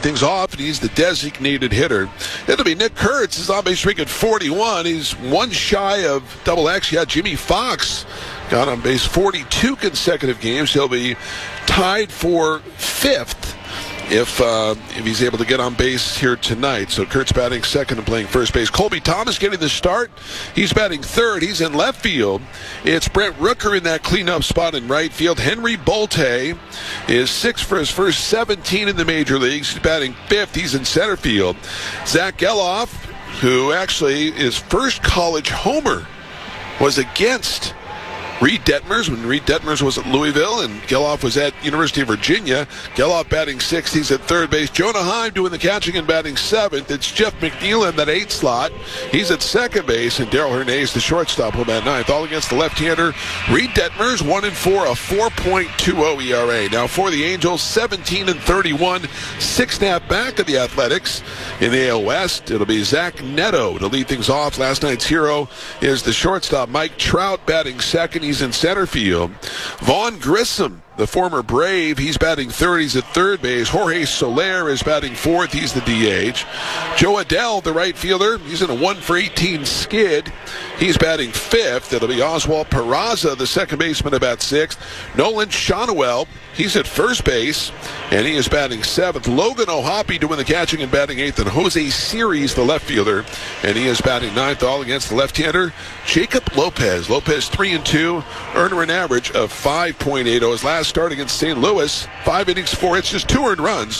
things off, and he's the designated hitter. It'll be Nick Kurtz. His on-base streak at 41. He's one shy of double X. Yeah, Jimmy Fox got on base 42 consecutive games. He'll be tied for fifth if he's able to get on base here tonight. So Kurtz batting second and playing first base. Colby Thomas getting the start. He's batting third. He's in left field. It's Brent Rooker in that cleanup spot in right field. Henry Bolte is sixth for his first 17 in the major leagues. He's batting fifth. He's in center field. Zach Geloff, who actually his first college homer was against Reed Detmers when Reed Detmers was at Louisville and Geloff was at University of Virginia. Geloff batting sixth. He's at third base. Jonah Heim doing the catching and batting seventh. It's Jeff McNeil in that eighth slot. He's at second base, and Daryl Hernandez, the shortstop, will bat ninth. All against the left-hander Reed Detmers, 1-4, a 4.20 ERA. Now for the Angels, 17-31, 6.5 back of the Athletics in the AL West. It'll be Zach Neto to lead things off. Last night's hero is the shortstop Mike Trout batting second. He's in center field. Vaughn Grissom, the former Brave, he's batting third. He's at third base. Jorge Soler is batting fourth. He's the DH. Joe Adell, the right fielder, he's in a 1-for-18 skid. He's batting fifth. It'll be Oswald Peraza, the second baseman, to bat sixth. Nolan Shonwell, he's at first base, and he is batting seventh. Logan O'Hoppe doing the catching and batting eighth. And Jose Series, the left fielder, and he is batting ninth, all against the left-hander Jacob Lopez. Lopez 3-2, earned an average of 5.80. His last start against St. Louis, 5 innings, 4 hits, just 2 earned runs.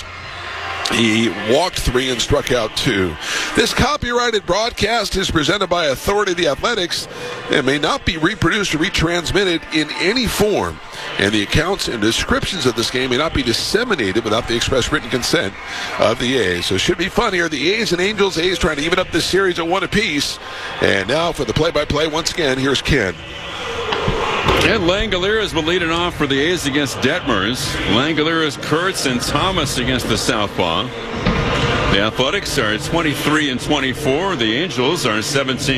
He walked 3 and struck out 2. This copyrighted broadcast is presented by Authority of the Athletics and may not be reproduced or retransmitted in any form. And the accounts and descriptions of this game may not be disseminated without the express written consent of the A's. So it should be fun here. The A's and Angels. A's trying to even up this series at 1 apiece. And now for the play-by-play, once again, here's Ken. And Langoliers will lead it off for the A's against Detmers. Langoliers, Kurtz, and Thomas against the Southpaw. The Athletics are 23-24. The Angels are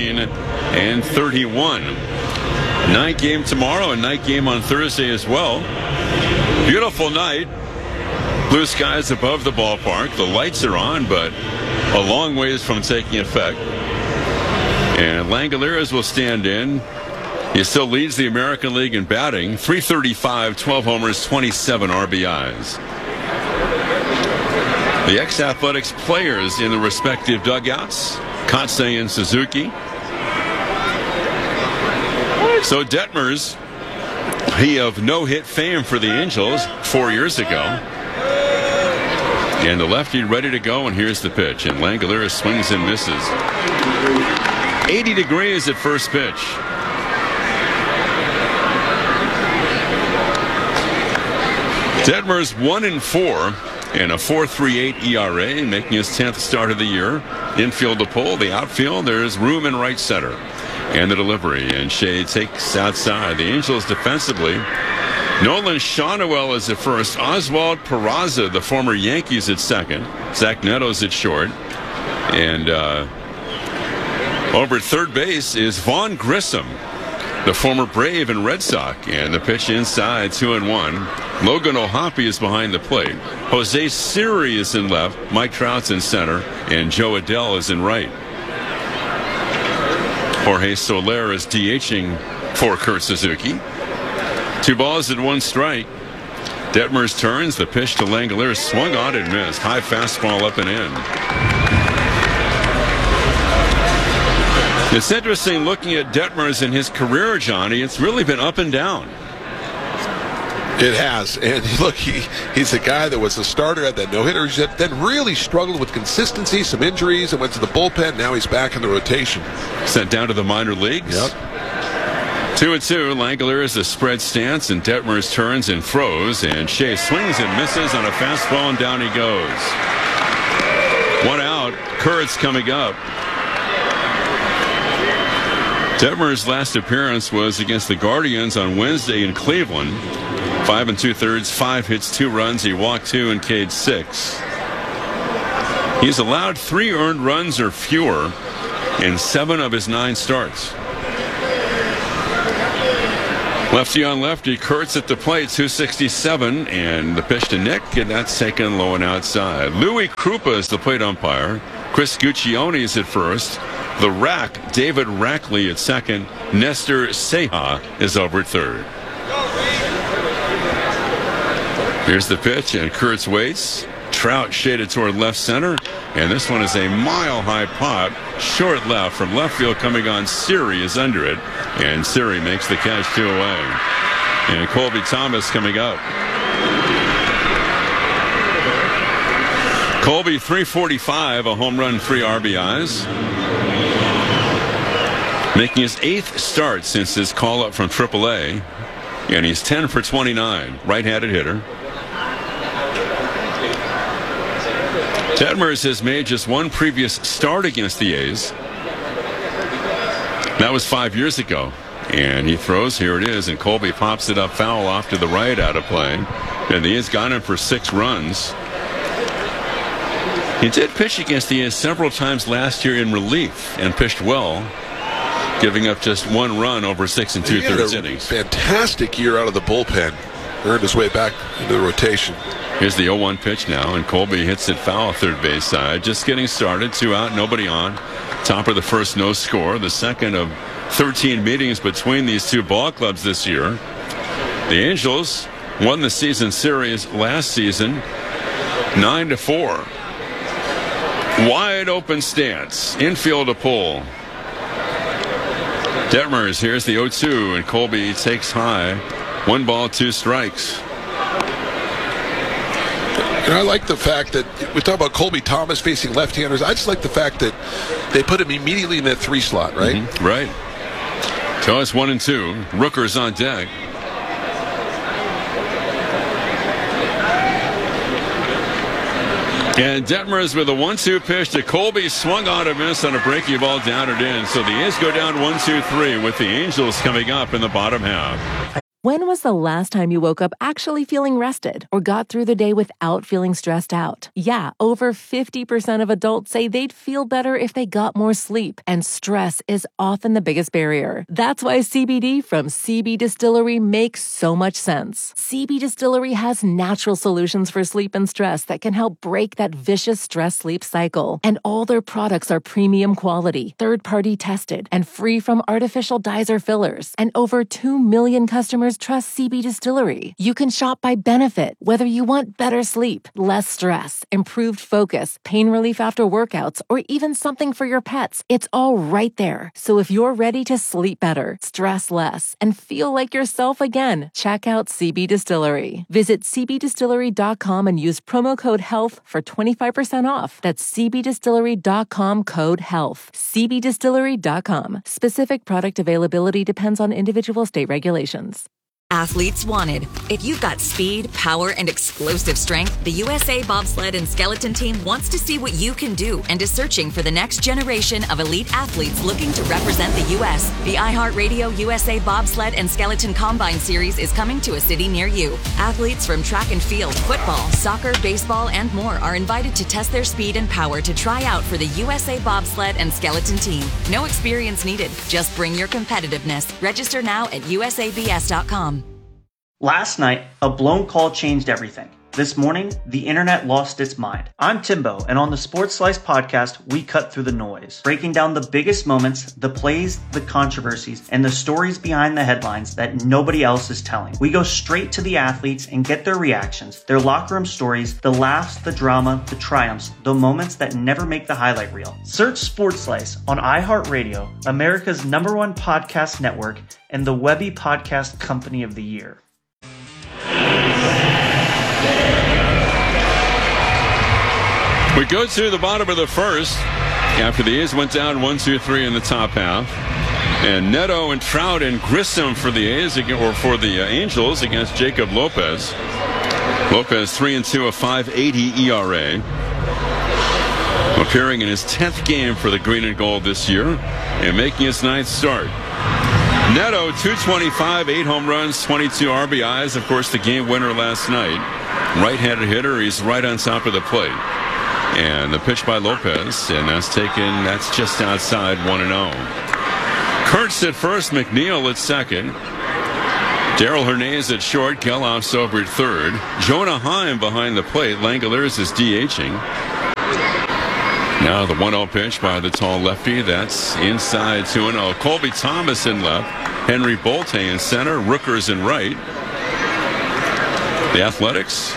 17-31. Night game tomorrow and night game on Thursday as well. Beautiful night. Blue skies above the ballpark. The lights are on, but a long ways from taking effect. And Langoliers will stand in. He still leads the American League in batting, .335, 12 homers, 27 RBIs. The ex-Athletics players in the respective dugouts, Kotsay and Suzuki. So Detmers, he of no-hit fame for the Angels 4 years ago. And the lefty ready to go, and here's the pitch. And Langoliers swings and misses. 80 degrees at first pitch. Detmers 1-4 and a 4.38 ERA, making his 10th start of the year. Infield to pull, the outfield, there's room in right center. And the delivery, and Shea takes outside. The Angels defensively. Nolan Shonwell is at first. Oswald Peraza, the former Yankees, at second. Zach Neto's at short. And over at third base is Vaughn Grissom, the former Brave and Red Sox. And the pitch inside, 2-1. Logan O'Hoppe is behind the plate. Jose Siri is in left. Mike Trout's in center. And Joe Adell is in right. Jorge Soler is DHing for Kurt Suzuki. 2 balls and 1 strike. Detmers turns. The pitch to Langoliers swung on and missed. High fastball up and in. It's interesting looking at Detmers in his career, Johnny. It's really been up and down. It has. And look, he's a guy that was a starter at that no-hitter, then really struggled with consistency, some injuries, and went to the bullpen. Now he's back in the rotation. Sent down to the minor leagues. Yep. 2-2. Langoliers a spread stance, and Detmers turns and throws, and Shea swings and misses on a fastball, and down he goes. 1 out. Kurtz coming up. Detmers' last appearance was against the Guardians on Wednesday in Cleveland. 5 2/3, 5 hits, 2 runs. He walked 2 and K'd 6. He's allowed 3 earned runs or fewer in 7 of his 9 starts. Lefty on lefty, Kurtz at the plate, 267, and the pitch to Nick, and that's taken low and outside. Louis Krupa is the plate umpire. Chris Guccione is at first. The Rack, David Rackley at second. Nestor Ceja is over at third. Here's the pitch, and Kurtz waits. Trout shaded toward left center, and this one is a mile-high pop, short left from left field. Coming on, Siri is under it, and Siri makes the catch 2 away. And Colby Thomas coming up. Colby 345, a home run, 3 RBIs, making his 8th start since his call up from AAA, and he's 10 for 29, right-handed hitter. Detmers has made just one previous start against the A's. That was 5 years ago. And he throws, here it is, and Colby pops it up foul off to the right, out of play. And the A's got him for 6 runs. He did pitch against the A's several times last year in relief and pitched well, giving up just 1 run over 6 2/3 innings. Fantastic year out of the bullpen. Earned his way back into the rotation. Here's the 0-1 pitch now, and Colby hits it foul third base side. Just getting started, 2 out, nobody on. Top of the first, no score. The second of 13 meetings between these two ball clubs this year. The Angels won the season series last season 9-4. Wide open stance, infield a pull. Detmers, here's the 0-2, and Colby takes high. 1 ball, 2 strikes. And I like the fact that we talk about Colby Thomas facing left-handers. I just like the fact that they put him immediately in that 3 slot, right? Mm-hmm. Right. So it's 1 and 2. Rooker's on deck. And Detmers with a 1-2 pitch to Colby, swung on a miss on a breaking ball, down and in. So the A's go down 1-2-3 with the Angels coming up in the bottom half. When was the last time you woke up actually feeling rested or got through the day without feeling stressed out? Yeah, over 50% of adults say they'd feel better if they got more sleep, and stress is often the biggest barrier. That's why CBD from CB Distillery makes so much sense. CB Distillery has natural solutions for sleep and stress that can help break that vicious stress-sleep cycle. And all their products are premium quality, third-party tested, and free from artificial dyes or fillers. And over 2 million customers trust CB Distillery. You can shop by benefit, whether you want better sleep, less stress, improved focus, pain relief after workouts, or even something for your pets. It's all right there. So if you're ready to sleep better, stress less, and feel like yourself again, check out CB Distillery. Visit cbdistillery.com and use promo code HEALTH for 25% off. That's cbdistillery.com, code HEALTH. cbdistillery.com. Specific product availability depends on individual state regulations. Athletes wanted. If you've got speed, power, and explosive strength, the USA Bobsled and Skeleton Team wants to see what you can do and is searching for the next generation of elite athletes looking to represent the U.S. The iHeartRadio USA Bobsled and Skeleton Combine Series is coming to a city near you. Athletes from track and field, football, soccer, baseball, and more are invited to test their speed and power to try out for the USA Bobsled and Skeleton Team. No experience needed. Just bring your competitiveness. Register now at usabs.com. Last night, a blown call changed everything. This morning, the internet lost its mind. I'm Timbo, and on the Sports Slice podcast, we cut through the noise, breaking down the biggest moments, the plays, the controversies, and the stories behind the headlines that nobody else is telling. We go straight to the athletes and get their reactions, their locker room stories, the laughs, the drama, the triumphs, the moments that never make the highlight reel. Search Sports Slice on iHeartRadio, America's #1 podcast network, and the Webby Podcast Company of the Year. We go to the bottom of the first after the A's went down 1-2-3 in the top half. And Neto and Trout and Grissom for the A's, or for the Angels, against Jacob Lopez. Lopez 3-2, a 5.80 ERA. Appearing in his 10th game for the Green and Gold this year and making his 9th start. Neto, 225, 8 home runs, 22 RBIs. Of course, the game winner last night. Right-handed hitter, he's right on top of the plate. And the pitch by Lopez, and that's just outside 1-0. Kurtz at first, McNeil at second. Darrell Hernandez at short, Geloff's over at third. Jonah Heim behind the plate. Langeliers is DHing. Now the 1-0 pitch by the tall lefty. That's inside 2-0. Colby Thomas in left. Henry Bolte in center. Rookers in right. The Athletics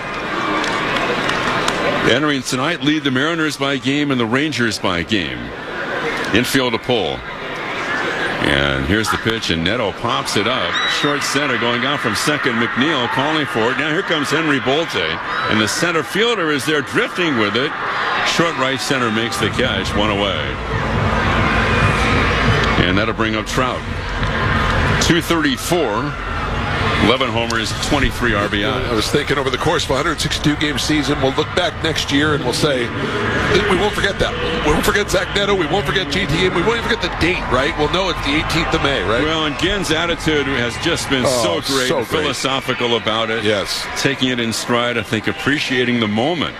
entering tonight lead the Mariners by a game and the Rangers by a game. Infield to pull. And here's the pitch, and Neto pops it up. Short center going out from second. McNeil calling for it. Now here comes Henry Bolte. And the center fielder is there drifting with it. Short right center makes the catch. One away. And that'll bring up Trout. 234. 11 homers, 23 RBI. I was thinking over the course of a 162-game season, we'll look back next year and we'll say, we won't forget that. We won't forget Zach Neto. We won't forget GTM. We won't even forget the date, right? We'll know it's the 18th of May, right? Well, and Gen's attitude has just been so great, so great. Philosophical about it. Yes. Taking it in stride, I think, appreciating the moment.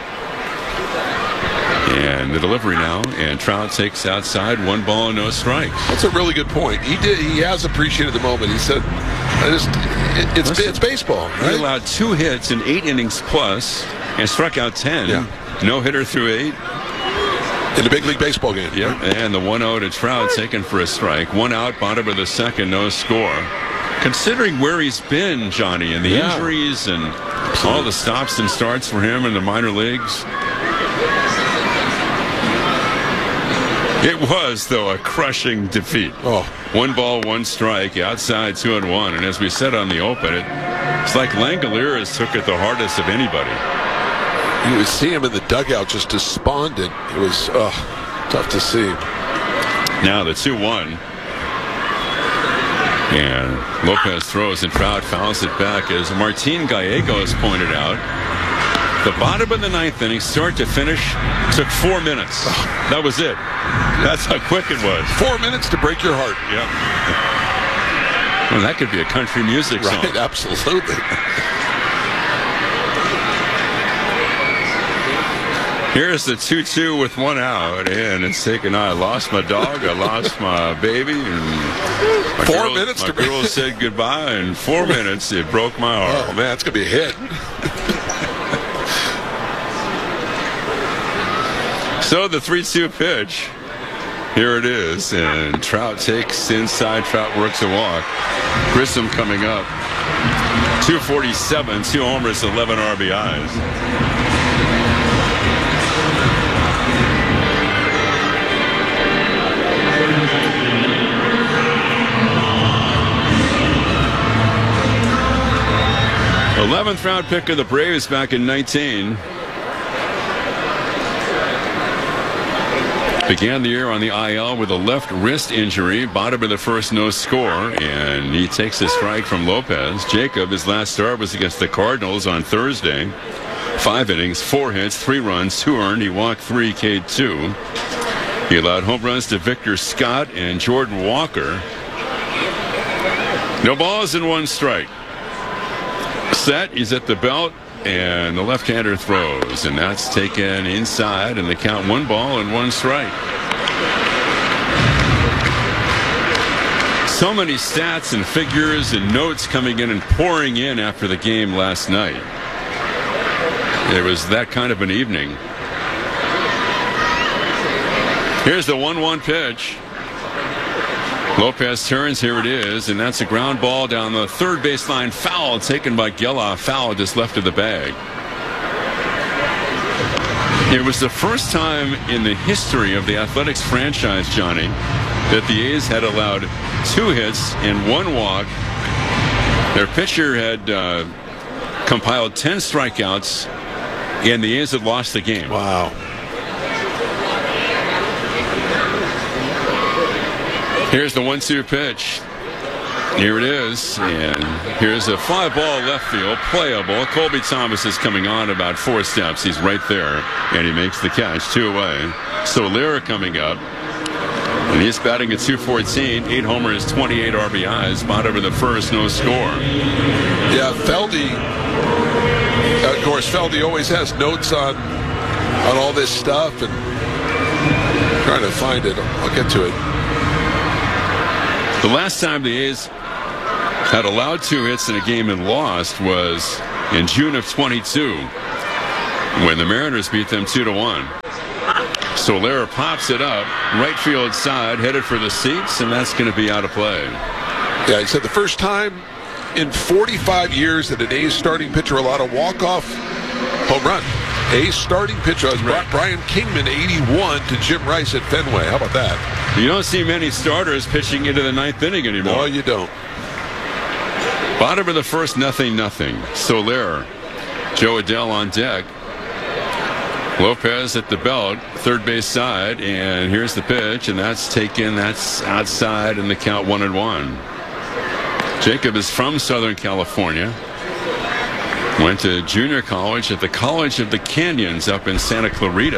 And the delivery now, and Trout takes outside, 1 ball, no strikes. That's a really good point. He has appreciated the moment. He said, it's baseball. Right? He allowed 2 hits in 8 innings plus and struck out 10. Yeah. No hitter through 8. In a big league baseball game. Yep. And the 1-0 to Trout taken for a strike. 1 out, bottom of the second, no score. Considering where he's been, Johnny, and the injuries and all the stops and starts for him in the minor leagues. It was, though, a crushing defeat. 1 ball, 1 strike, outside 2-1. And as we said on the open, it's like Langeliers took it the hardest of anybody. You would see him in the dugout just despondent. It was tough to see. Now the 2-1. And Lopez throws and Trout fouls it back. As Martin Gallegos pointed out, the bottom of the 9th inning, start to finish, took 4 minutes. That was it. That's how quick it was. 4 minutes to break your heart. Yep. Well, that could be a country music song. Right, absolutely. Here's the 2-2 with 1 out, and it's taken. I lost my dog, I lost my baby, and my 4 minutes. My girl said goodbye, and 4 minutes it broke my heart. Oh man, it's gonna be a hit. So the 3-2 pitch, here it is, and Trout takes inside. Trout works a walk. Grissom coming up. 247, 2 homers, 11 RBIs. The 11th round pick of the Braves back in 19. Began the year on the IL with a left wrist injury. Bottom of the first, no score. And he takes a strike from Lopez. Jacob, his last start was against the Cardinals on Thursday. 5 innings, 4 hits, 3 runs, 2 earned. He walked 3, K'd 2. He allowed home runs to Victor Scott and Jordan Walker. No balls and 1 strike. Set, he's at the belt. And the left-hander throws, and that's taken inside, and they count 1 ball and 1 strike. So many stats and figures and notes coming in and pouring in after the game last night. It was that kind of an evening. Here's the 1-1 pitch. Lopez turns, here it is, and that's a ground ball down the third baseline. Foul taken by Geloff. Foul just left of the bag. It was the first time in the history of the Athletics franchise, Johnny, that the A's had allowed 2 hits and 1 walk. Their pitcher had compiled 10 strikeouts, and the A's had lost the game. Wow. Here's the 1-2 pitch. Here it is, and here's a fly ball left field, playable. Colby Thomas is coming on about 4 steps. He's right there, and he makes the catch, 2 away. Solera coming up, and he's batting at .214, 8 homers, 28 RBIs. Bottom of the first, no score. Yeah, Feldy. Of course, Feldy always has notes on all this stuff, and trying to find it. I'll get to it. The last time the A's had allowed 2 hits in a game and lost was in June of 22 when the Mariners beat them 2-1. Soler pops it up, right field side, headed for the seats, and that's going to be out of play. Yeah, he said the first time in 45 years that an A's starting pitcher allowed a walk-off home run. A's starting pitcher was Brian Kingman, 81, to Jim Rice at Fenway. How about that? You don't see many starters pitching into the 9th inning anymore. No, you don't. Bottom of the first, 0-0. Soler, Joe Adell on deck. Lopez at the belt, third base side, and here's the pitch, and that's taken. That's outside, and the count 1-1. Jacob is from Southern California. Went to junior college at the College of the Canyons up in Santa Clarita.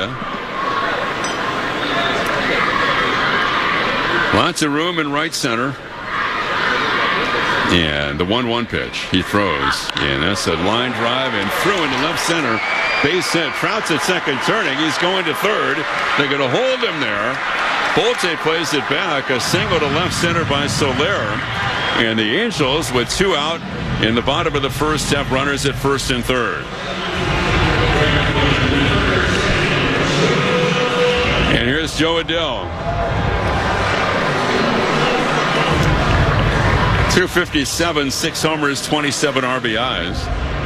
Lots of room in right center. And the 1-1 pitch. He throws. And that's a line drive and through into left center. Base hit. Trout's at second turning. He's going to third. They're going to hold him there. Bolte plays it back. A single to left center by Soler. And the Angels, with 2 out in the bottom of the first, have runners at first and third. And here's Joe Adell. 257, 6 homers, 27 RBIs.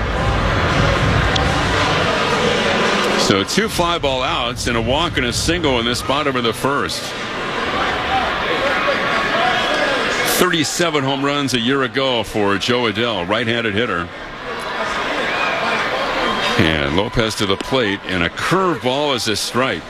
So 2 fly ball outs and a walk and a single in this bottom of the first. 37 home runs a year ago for Joe Adell, right-handed hitter. And Lopez to the plate, and a curveball is a strike.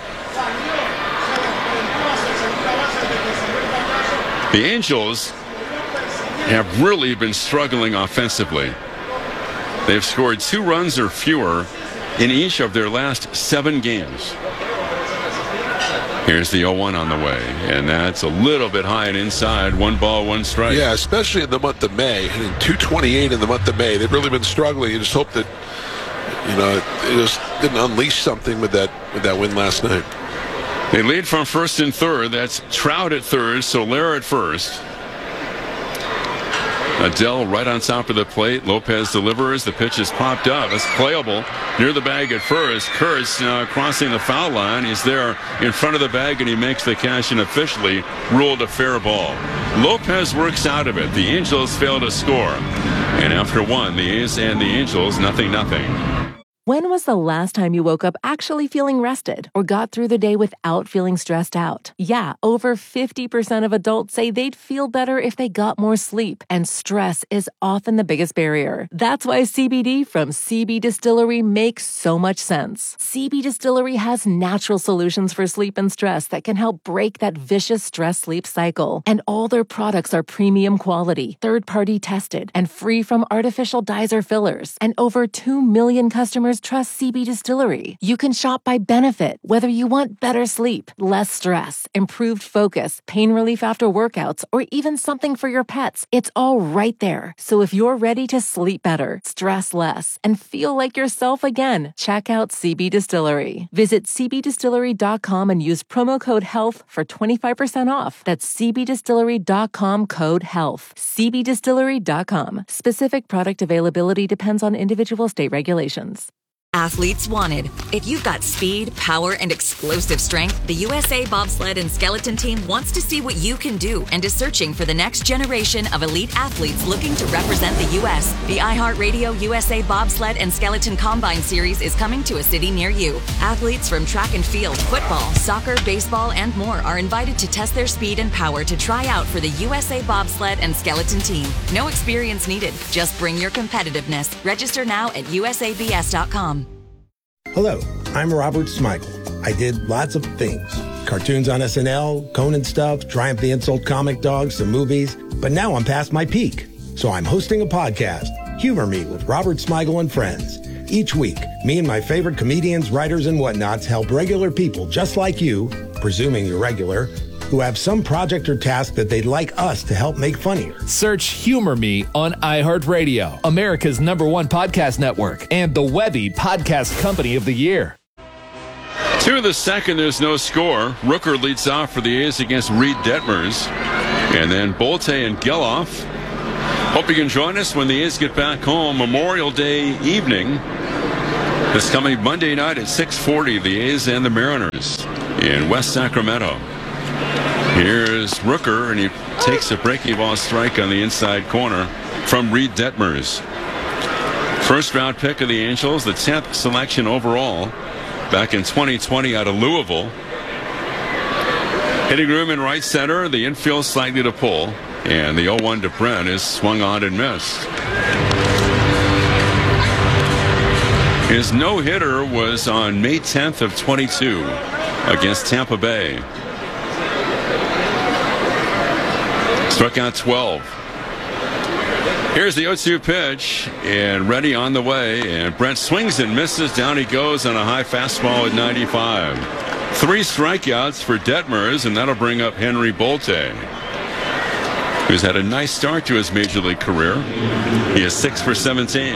The Angels have really been struggling offensively. They've scored 2 runs or fewer in each of their last 7 games. Here's the 0-1 on the way, and that's a little bit high and inside. 1 ball, 1 strike. Yeah, especially in the month of May. Hitting .228 in the month of May. They've really been struggling. You just hope that, it just didn't unleash something with that win last night. They lead from first and third. That's Trout at third, Soler at first. Adell right on top of the plate. Lopez delivers. The pitch is popped up. It's playable near the bag at first. Kurtz crossing the foul line. He's there in front of the bag, and he makes the catch and officially ruled a fair ball. Lopez works out of it. The Angels fail to score. And after 1, the A's and the Angels, 0-0. When was the last time you woke up actually feeling rested or got through the day without feeling stressed out? Yeah, over 50% of adults say they'd feel better if they got more sleep, and stress is often the biggest barrier. That's why CBD from CB Distillery makes so much sense. CB Distillery has natural solutions for sleep and stress that can help break that vicious stress-sleep cycle. And all their products are premium quality, third-party tested, and free from artificial dyes or fillers. And over 2 million customers trust CB Distillery. You can shop by benefit, whether you want better sleep, less stress, improved focus, pain relief after workouts, or even something for your pets. It's all right there. So if you're ready to sleep better, stress less, and feel like yourself again, check out CB Distillery. Visit cbdistillery.com and use promo code HEALTH for 25% off. That's cbdistillery.com, code HEALTH. cbdistillery.com. Specific product availability depends on individual state regulations. Athletes wanted. If you've got speed, power, and explosive strength, the USA Bobsled and Skeleton Team wants to see what you can do and is searching for the next generation of elite athletes looking to represent the U.S. The iHeartRadio USA Bobsled and Skeleton Combine Series is coming to a city near you. Athletes from track and field, football, soccer, baseball, and more are invited to test their speed and power to try out for the USA Bobsled and Skeleton Team. No experience needed. Just bring your competitiveness. Register now at usabs.com. Hello, I'm Robert Smigel. I did lots of things. Cartoons on SNL, Conan stuff, Triumph the Insult comic dogs, some movies. But now I'm past my peak. So I'm hosting a podcast, Humor Me with Robert Smigel and Friends. Each week, me and my favorite comedians, writers, and whatnots help regular people just like you, presuming you're regular, who have some project or task that they'd like us to help make funnier. Search Humor Me on iHeartRadio, America's #1 podcast network, and the Webby Podcast Company of the Year. 2 of the second, there's no score. Rooker leads off for the A's against Reed Detmers. And then Bolte and Geloff Hope you can join us when the A's get back home Memorial Day evening. This coming Monday night at 6:40, the A's and the Mariners in West Sacramento. Here's Rooker, and he takes a breaking ball strike on the inside corner from Reed Detmers. First round pick of the Angels, the 10th selection overall back in 2020 out of Louisville. Hitting room in right center, the infield slightly to pull, and the 0-1 to Brent is swung on and missed. His no-hitter was on May 10th of 22 against Tampa Bay. Struck out 12. Here's the 0-2 pitch, and ready on the way, and Brent swings and misses. Down he goes on a high fastball at 95. 3 strikeouts for Detmers, and that'll bring up Henry Bolte, who's had a nice start to his major league career. He is 6 for 17.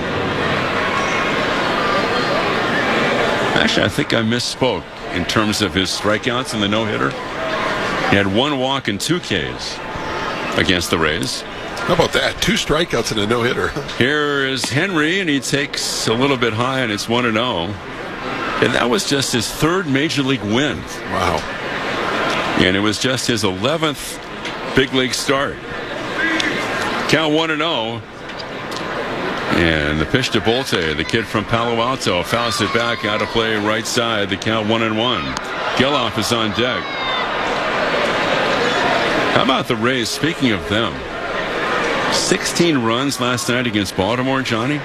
Actually, I think I misspoke in terms of his strikeouts in the no-hitter. He had 1 walk and 2 Ks against the Rays. How about that? 2 strikeouts and a no-hitter. Here is Henry, and he takes a little bit high, and it's 1-0. And that was just his 3rd major league win. Wow. And it was just his 11th big league start. Count 1-0. And the pitch to Bolte, the kid from Palo Alto, fouls it back out of play right side. The count 1-1. Geloff is on deck. How about the Rays? Speaking of them, 16 runs last night against Baltimore, Johnny.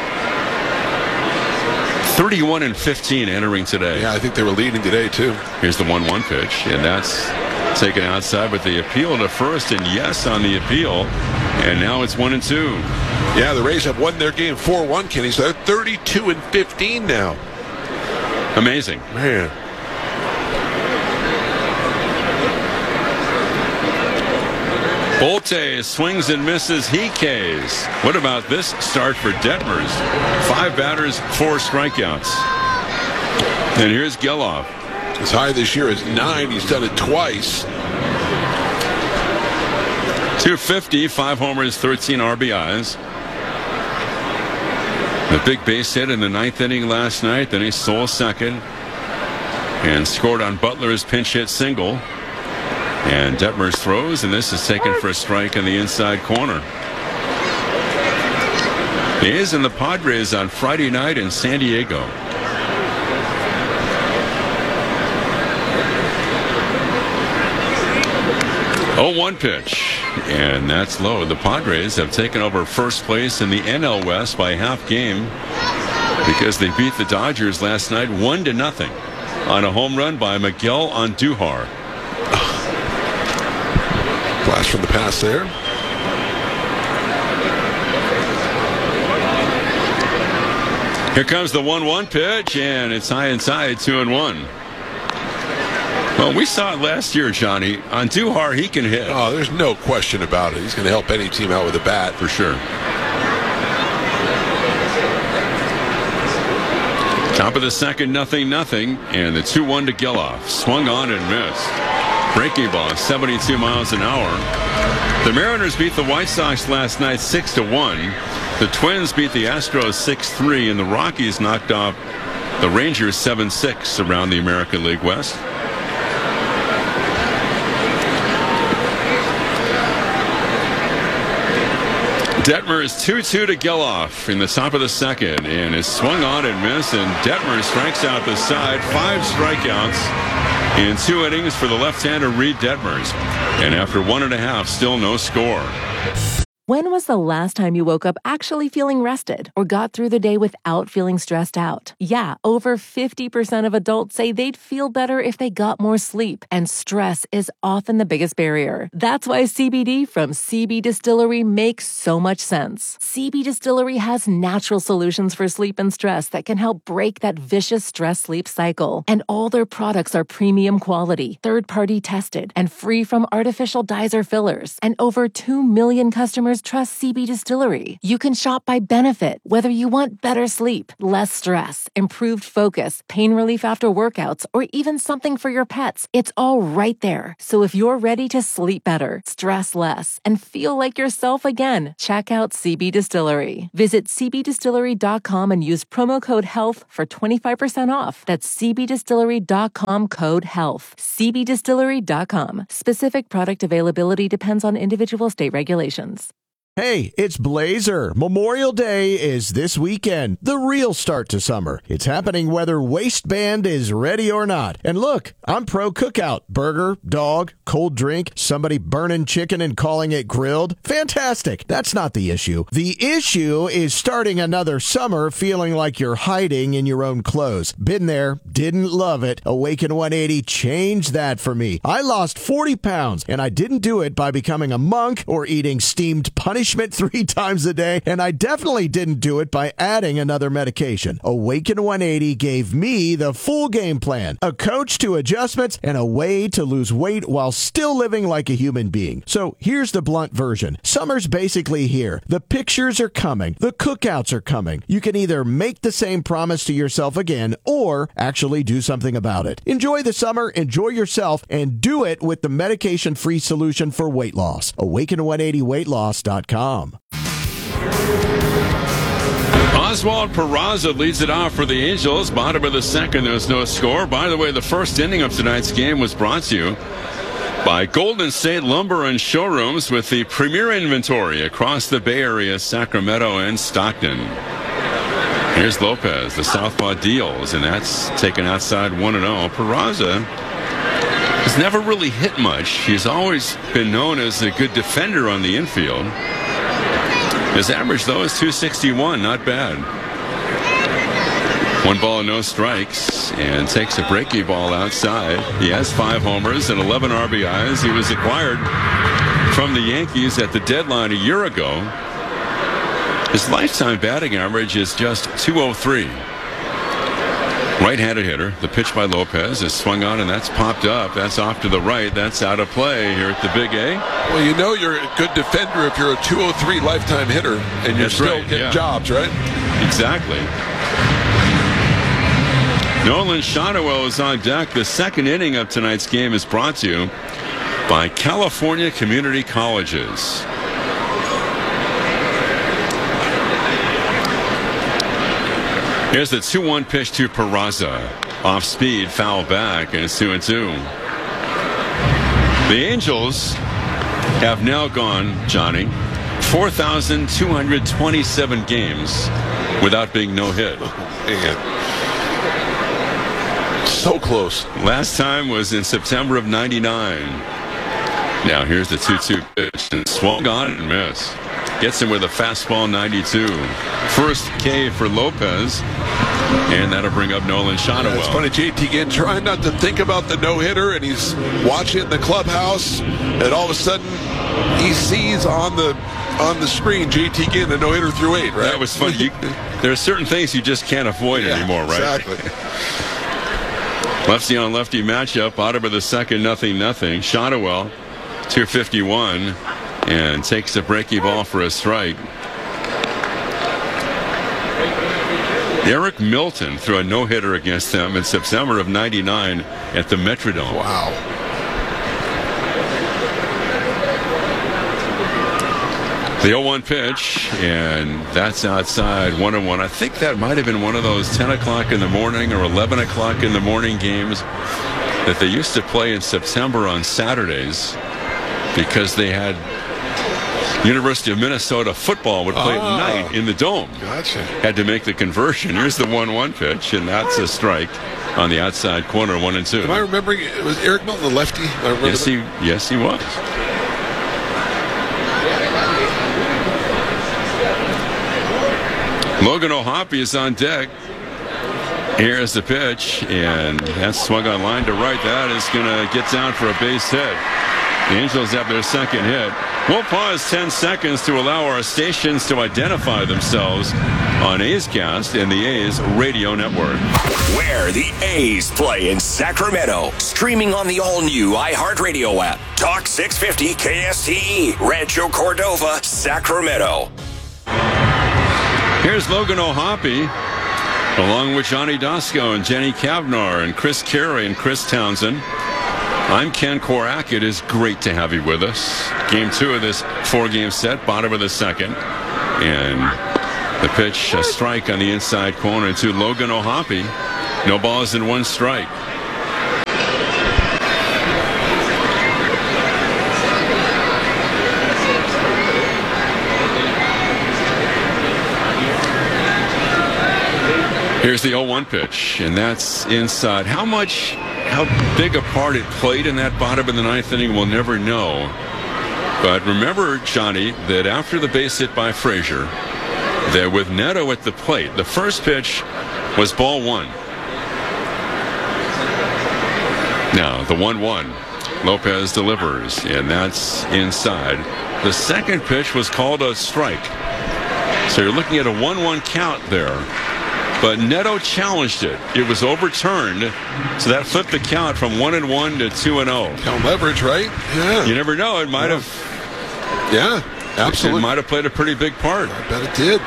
31-15 entering today. Yeah, I think they were leading today, too. Here's the 1-1 pitch, and that's taken outside with the appeal to first, and yes on the appeal, and now it's 1-2. Yeah, the Rays have won their game 4-1, Kenny, so they're 32-15 now. Amazing. Man. Bolte swings and misses. He Ks. What about this start for Detmers? 5 batters, 4 strikeouts. And here's Geloff. His high this year is 9. He's done it twice. 250, 5 homers, 13 RBIs. The big base hit in the 9th inning last night. Then he stole second and scored on Butler's pinch hit single. And Detmers throws, and this is taken for a strike in the inside corner. The A's and the Padres on Friday night in San Diego. Oh, 1 pitch, and that's low. The Padres have taken over first place in the NL West by half game because they beat the Dodgers last night 1-0 on a home run by Miguel Andujar. Blast from the pass there. Here comes the 1-1 pitch, and it's high inside, 2-1. Well, we saw it last year, Johnny. Andujar, he can hit. Oh, there's no question about it. He's going to help any team out with a bat. For sure. Top of the second, 0-0, and the 2-1 to Geloff. Swung on and missed. Breaking ball, 72 miles an hour. The Mariners beat the White Sox last night 6-1. The Twins beat the Astros 6-3, and the Rockies knocked off the Rangers 7-6 around the American League West. Detmers 2-2 to Geloff in the top of the second, and is swung on and missed, and Detmers strikes out the side. 5 strikeouts in 2 innings for the left-hander Reed Detmers, and after 1.5, still no score. When was the last time you woke up actually feeling rested or got through the day without feeling stressed out? Yeah, over 50% of adults say they'd feel better if they got more sleep, and stress is often the biggest barrier. That's why CBD from CB Distillery makes so much sense. CB Distillery has natural solutions for sleep and stress that can help break that vicious stress-sleep cycle. And all their products are premium quality, third-party tested, and free from artificial dyes or fillers. And over 2 million customers customers trust CB Distillery. You can shop by benefit, whether you want better sleep, less stress, improved focus, pain relief after workouts, or even something for your pets. It's all right there. So if you're ready to sleep better, stress less, and feel like yourself again, check out CB Distillery. Visit cbdistillery.com and use promo code HEALTH for 25% off. That's cbdistillery.com, code HEALTH. cbdistillery.com. Specific product availability depends on individual state regulations. Hey, it's Blazer. Memorial Day is this weekend, the real start to summer. It's happening whether waistband is ready or not. And look, I'm pro cookout. Burger, dog, cold drink, somebody burning chicken and calling it grilled. Fantastic. That's not the issue. The issue is starting another summer feeling like you're hiding in your own clothes. Been there, didn't love it. Awaken 180 changed that for me. I lost 40 pounds, and I didn't do it by becoming a monk or eating steamed punishment 3 times a day, and I definitely didn't do it by adding another medication. Awaken 180 gave me the full game plan, a coach to adjustments, and a way to lose weight while still living like a human being. So here's the blunt version. Summer's basically here. The pictures are coming. The cookouts are coming. You can either make the same promise to yourself again or actually do something about it. Enjoy the summer, enjoy yourself, and do it with the medication-free solution for weight loss. Awaken180weightloss.com. Oswald Peraza leads it off for the Angels. Bottom of the second, there's no score. By the way, the first inning of tonight's game was brought to you by Golden State Lumber and Showrooms with the premier inventory across the Bay Area, Sacramento, and Stockton. Here's Lopez, the southpaw deals, and that's taken outside 1-0. Peraza has never really hit much. He's always been known as a good defender on the infield. His average, though, is .261. Not bad. 1 ball, no strikes, and takes a breaky ball outside. He has 5 homers and 11 RBIs. He was acquired from the Yankees at the deadline a year ago. His lifetime batting average is just .203. Right-handed hitter. The pitch by Lopez is swung on, and that's popped up. That's off to the right. That's out of play here at the Big A. Well, you know you're a good defender if you're a .203 lifetime hitter, and you're still getting jobs, right? Exactly. Nolan Shotwell is on deck. The second inning of tonight's game is brought to you by California Community Colleges. Here's the 2-1 pitch to Peraza. Off speed, foul back, and it's 2-2. The Angels have now gone, Johnny, 4,227 games without being no-hit. Man. So close. Last time was in September of '99. Now here's the 2-2 pitch, and swung on and missed. Gets him with a fastball 92. First K for Lopez, and that'll bring up Nolan Shotwell. It's funny, JT Ginn trying not to think about the no-hitter, and he's watching in the clubhouse, and all of a sudden he sees on the screen JT Ginn, the no-hitter through 8, right? That was funny. There are certain things you just can't avoid anymore, right? Exactly. Lefty on lefty matchup. Bottom of the second, 0-0. Shotwell, 251, and takes a breaky ball for a strike. Eric Milton threw a no-hitter against them in September of '99 at the Metrodome. Wow. The 0-1 pitch, and that's outside 1-1. I think that might have been one of those 10 o'clock in the morning or 11 o'clock in the morning games that they used to play in September on Saturdays because they had University of Minnesota football would play at night in the Dome. Gotcha. Had to make the conversion. Here's the 1-1 pitch, and that's a strike on the outside corner, 1-2. Am I remembering, was Eric Milton the lefty? Yes, he was. Logan O'Hoppe is on deck. Here's the pitch, and that's swung on line to right. That is going to get down for a base hit. The Angels have their second hit. We'll pause 10 seconds to allow our stations to identify themselves on A's Cast and the A's Radio Network. Where the A's play in Sacramento. Streaming on the all-new iHeartRadio app. Talk 650 KSTE, Rancho Cordova, Sacramento. Here's Logan O'Hoppe, along with Johnny Dasco and Jenny Cavnar and Chris Carey and Chris Townsend. I'm Ken Korak. It is great to have you with us. Game 2 of this 4-game set, bottom of the second. And the pitch, a strike on the inside corner to Logan O'Hoppe. No balls and 1 strike. Here's the 0-1 pitch, and that's inside. How big a part it played in that bottom of the 9th inning, we'll never know. But remember, Johnny, that after the base hit by Frazier, that with Neto at the plate, the first pitch was ball 1. Now, the 1-1, Lopez delivers, and that's inside. The second pitch was called a strike. So you're looking at a 1-1 count there. But Neto challenged it. It was overturned, so that flipped the count from 1-1 to 2-0. Count leverage, right? Yeah. You never know. It might have. Yeah, absolutely. It might have played a pretty big part. I bet it did.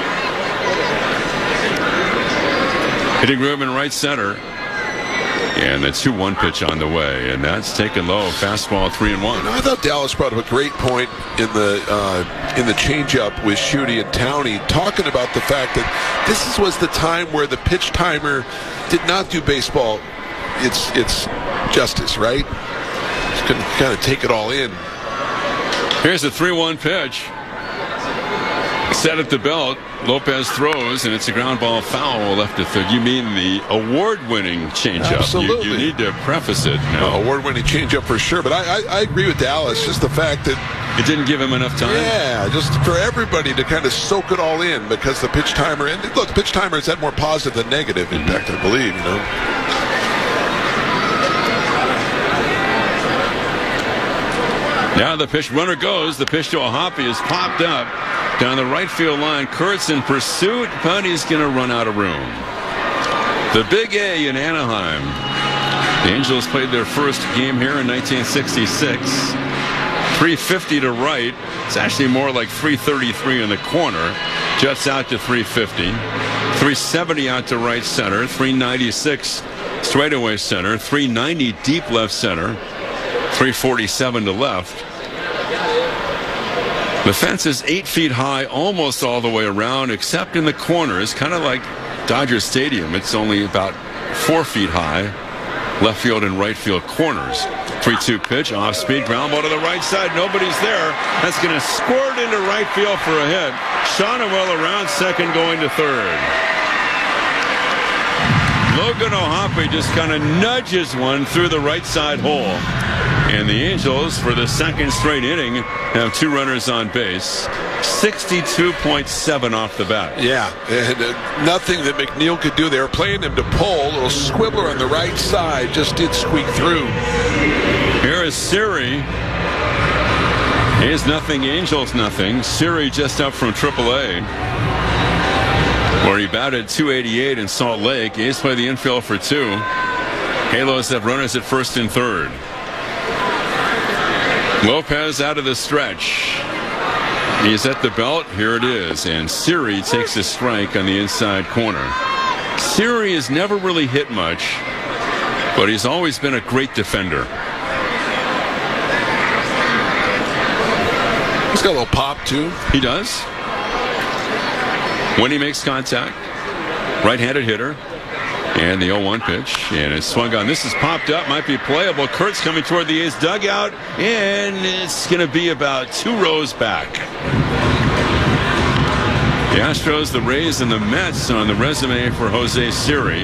Hitting room in right center. And the 2-1 pitch on the way, and that's taken low. Fastball 3-1. I thought Dallas brought up a great point in the changeup with Schutte and Towney, talking about the fact that this was the time where the pitch timer did not do baseball its justice, right? Just couldn't kind of take it all in. Here's a 3-1 pitch. Set at the belt. Lopez throws, and it's a ground ball foul left to third. You mean the award-winning changeup? Absolutely. You need to preface it. No. Award-winning changeup for sure. But I agree with Dallas. Just the fact that it didn't give him enough time. Yeah, just for everybody to kind of soak it all in, because the pitch timer, and look, the pitch timer has had more positive than negative impact, I believe. You know. Now the pitch, runner goes. The pitch to O'Hoppe is popped up down the right field line. Kurtz in pursuit, but he's going to run out of room. The Big A in Anaheim. The Angels played their first game here in 1966. 350 to right. It's actually more like 333 in the corner. Jets out to 350. 370 out to right center. 396 straightaway center. 390 deep left center. 347 to left. The fence is 8 feet high almost all the way around, except in the corners, kind of like Dodger Stadium. It's only about 4 feet high, left field and right field corners. 3-2 pitch, off speed, ground ball to the right side. Nobody's there. That's going to squirt into right field for a hit. Shawnuel around second, going to third. Logan O'Hoppe just kind of nudges one through the right side hole. And the Angels, for the second straight inning, have 2 runners on base. 62.7 off the bat. Yeah, and nothing that McNeil could do. They were playing him to pull. A little squibbler on the right side just did squeak through. Here is Siri. A's nothing, Angels nothing. Siri just up from AAA, where he batted .288 in Salt Lake. A's play the infield for 2. Halos have runners at first and third. Lopez out of the stretch. He's at the belt. Here it is. And Siri takes a strike on the inside corner. Siri has never really hit much, but he's always been a great defender. He's got a little pop, too. He does. When he makes contact, right-handed hitter. And the 0-1 pitch, and it's swung on. This is popped up, might be playable. Kurtz coming toward the A's dugout, and it's going to be about 2 rows back. The Astros, the Rays, and the Mets on the resume for Jose Siri.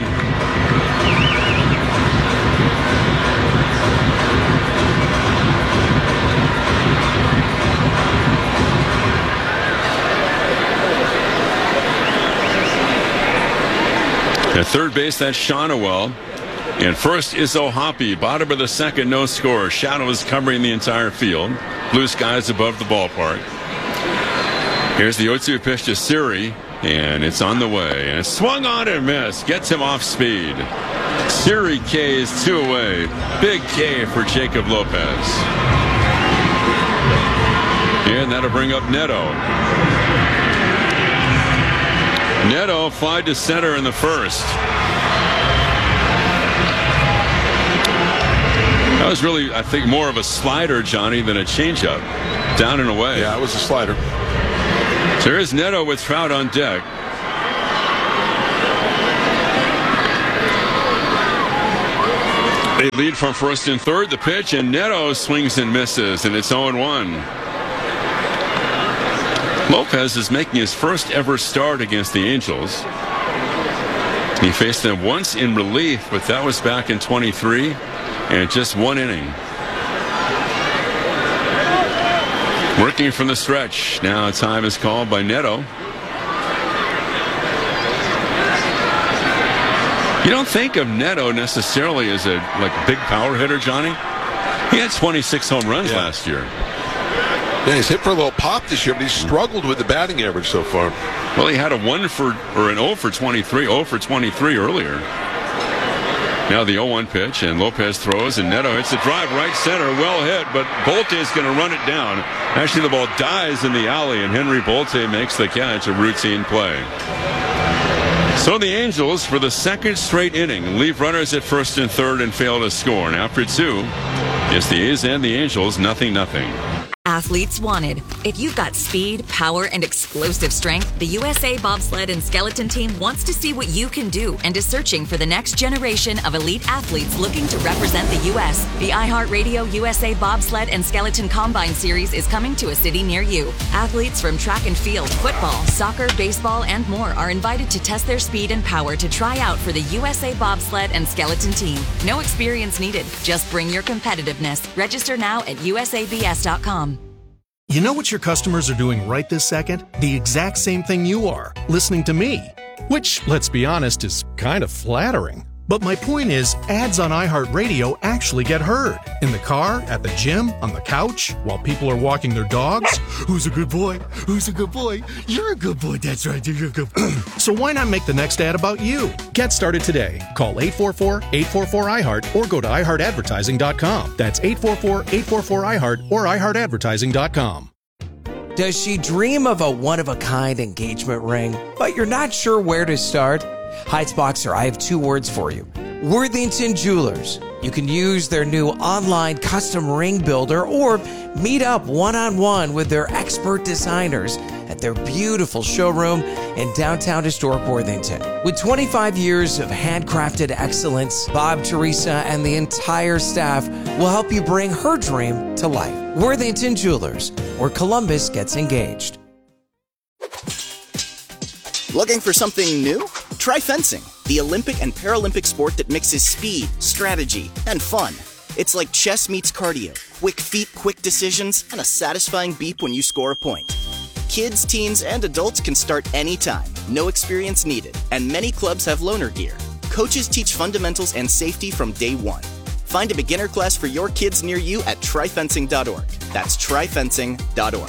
At third base, that's Shawnuel. And first is O'Hoppe, bottom of the second, no score. Shadows covering the entire field. Blue skies above the ballpark. Here's the 0-2 pitch to Siri, and it's on the way. And it's swung on and missed. Gets him off speed. Siri K is 2 away. Big K for Jacob Lopez. And that'll bring up Neto. Neto fly to center in the first. That was really, I think, more of a slider, Johnny, than a changeup. Down and away. Yeah, it was a slider. So here's Neto with Trout on deck. They lead from first and third. The pitch, and Neto swings and misses, and it's 0-1. Lopez is making his first ever start against the Angels. He faced them once in relief, but that was back in 23. And just one inning. Working from the stretch. Now time is called by Neto. You don't think of Neto necessarily as a big power hitter, Johnny. He had 26 home runs last year. Yeah, he's hit for a little pop this year, but he's struggled with the batting average so far. Well, he had an 0 for 23 earlier. Now the 0-1 pitch, and Lopez throws, and Neto hits a drive right center, well hit, but Bolte is going to run it down. Actually, the ball dies in the alley, and Henry Bolte makes the catch, a routine play. So the Angels, for the second straight inning, leave runners at first and third and fail to score. And after two, it's the A's and the Angels, 0-0. Athletes wanted. If you've got speed, power, and explosive strength, the USA Bobsled and Skeleton Team wants to see what you can do and is searching for the next generation of elite athletes looking to represent the U.S. The iHeartRadio USA Bobsled and Skeleton Combine Series is coming to a city near you. Athletes from track and field, football, soccer, baseball, and more are invited to test their speed and power to try out for the USA Bobsled and Skeleton Team. No experience needed. Just bring your competitiveness. Register now at usabs.com. You know what your customers are doing right this second? The exact same thing you are, listening to me. Which, let's be honest, is kind of flattering. But my point is, ads on iHeartRadio actually get heard. In the car, at the gym, on the couch, while people are walking their dogs. Who's a good boy? Who's a good boy? You're a good boy, that's right, you're a good boy. So why not make the next ad about you? Get started today. Call 844-844-iHeart or go to iHeartAdvertising.com. That's 844-844-iHeart or iHeartAdvertising.com. Does she dream of a one-of-a-kind engagement ring, but you're not sure where to start? Heights Boxer, I have two words for you. Worthington Jewelers. You can use their new online custom ring builder or meet up one-on-one with their expert designers at their beautiful showroom in downtown historic Worthington. With 25 years of handcrafted excellence, Bob, Teresa, and the entire staff will help you bring her dream to life. Worthington Jewelers, where Columbus gets engaged. Looking for something new? Try fencing, the Olympic and Paralympic sport that mixes speed, strategy, and fun. It's like chess meets cardio, quick feet, quick decisions, and a satisfying beep when you score a point. Kids, teens, and adults can start anytime, no experience needed, and many clubs have loaner gear. Coaches teach fundamentals and safety from day one. Find a beginner class for your kids near you at tryfencing.org. That's tryfencing.org.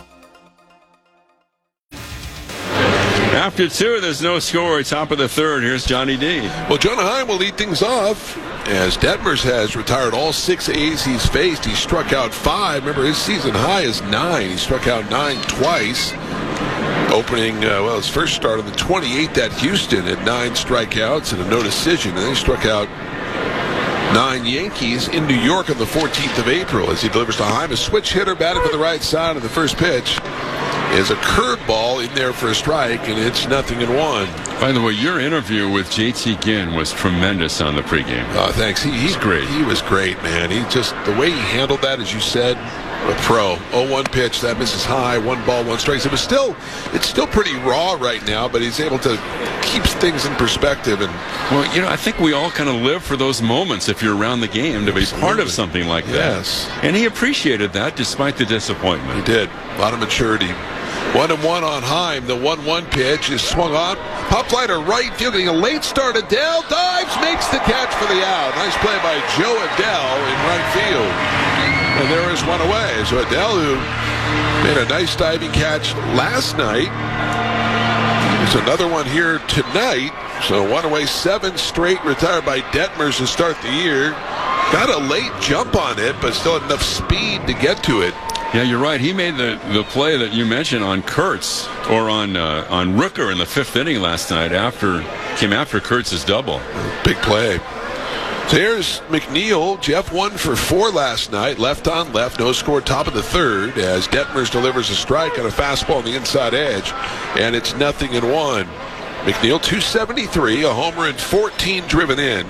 After two, there's no score. Top of the third. Here's Johnny D. Well, Jonah Heim will lead things off as Detmers has retired all 6 A's he's faced. He struck out 5. Remember, his season high is 9. He struck out 9 twice. Opening, his first start on the 28th at Houston at 9 strikeouts and a no decision. And then he struck out 9 Yankees in New York on the 14th of April as he delivers to Heim. A switch hitter batted for the right side of the first pitch. Is a curveball in there for a strike, and it's 0-1. By the way, your interview with JT Ginn was tremendous on the pregame. Thanks. He's great. He was great, man. He just, the way he handled that, as you said, a pro. 0-1 pitch, that misses high, 1 ball, 1 strike. So it's still pretty raw right now, but he's able to keep things in perspective. And well, I think we all kind of live for those moments if you're around the game to be part of something like that. Yes. And he appreciated that despite the disappointment. He did. A lot of maturity. 1-1 on Heim. The 1-1 pitch is swung on Pop fly to right field, getting a late start. Adele dives, makes the catch for the out. Nice play by Joe Adele in right field. And there is one away. So Adele, who made a nice diving catch last night, there's another one here tonight. So one away, 7 straight, retired by Detmers to start the year. Got a late jump on it, but still had enough speed to get to it. Yeah, you're right. He made the play that you mentioned on Kurtz, or on Rooker in the 5th inning last night. Came after Kurtz's double. Big play. So here's McNeil. Jeff 1 for 4 last night. Left on left. No score, top of the 3rd, as Detmers delivers a strike on a fastball on the inside edge. And it's 0-1. McNeil 273, a homer and 14 driven in.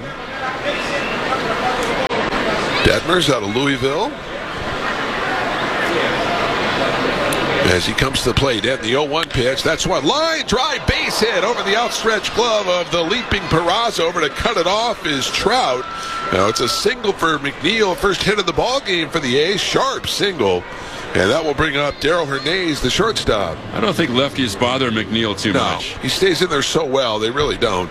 Detmers out of Louisville. As he comes to the plate at the 0-1 pitch, that's one. Line drive, base hit over the outstretched glove of the leaping Peraza. Over to cut it off is Trout. Now it's a single for McNeil. First hit of the ball game for the A's. Sharp single. And that will bring up Darrell Hernandez, the shortstop. I don't think lefties bother McNeil too much. He stays in there so well. They really don't.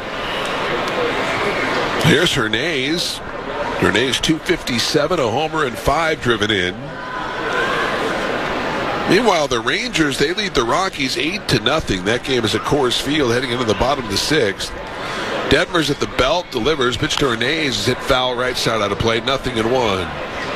Here's Hernandez. Hernandez 257, a homer and 5 driven in. Meanwhile, the Rangers, they lead the Rockies 8-0. That game is at Coors Field heading into the bottom of the 6th. Detmers at the belt, delivers. Pitch to Hernandez is hit foul right side out of play. 0-1.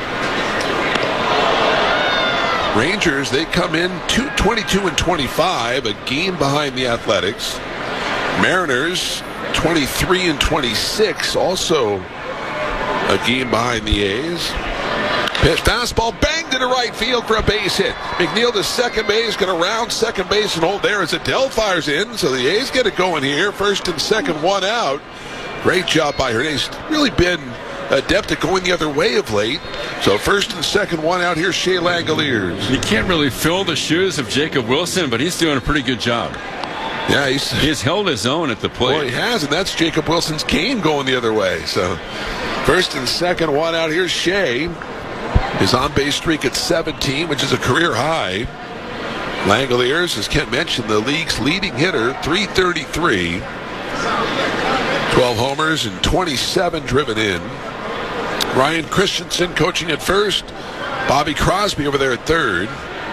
Rangers, they come in 22-25, a game behind the Athletics. Mariners 23-26, also a game behind the A's. Pitch, fastball banged into right field for a base hit. McNeil to second base, going to round second base and hold there as Adele fires in. So the A's get it going here. First and second, one out. Great job by Hernandez. Really been adept at going the other way of late. So first and second, one out. Here's Shea Langoliers. He can't really fill the shoes of Jacob Wilson, but he's doing a pretty good job. Yeah, he's held his own at the plate. Well, he has, and that's Jacob Wilson's cane going the other way. So first and second, one out. Here's Shea. His on-base streak at 17, which is a career high. Langoliers, as Kent mentioned, the league's leading hitter, 333. 12 homers and 27 driven in. Ryan Christensen coaching at first. Bobby Crosby over there at third.